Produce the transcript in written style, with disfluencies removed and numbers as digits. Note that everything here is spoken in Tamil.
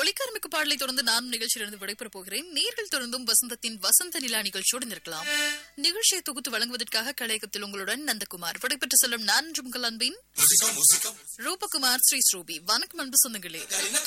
ஒளிக்காரமிக்கு பாடலை தொடர்ந்து நான் நிகழ்ச்சியிலிருந்து விடைபெறப் போகிறேன். நேர்கள் தொடர்ந்தும் வசந்தத்தின் வசந்த நிலா நிகழ்ச்சியோடு இருக்கலாம். நிகழ்ச்சியை தொகுத்து வழங்குவதற்காக கலையகத்தில் உங்களுடன் நந்தகுமார் விடைபெற்று செல்லும் நான் உங்கள் அன்பின் ரூபகுமார் ஸ்ரீ ஸ்ரூபி. வணக்கம் அன்பு சொந்தங்களே.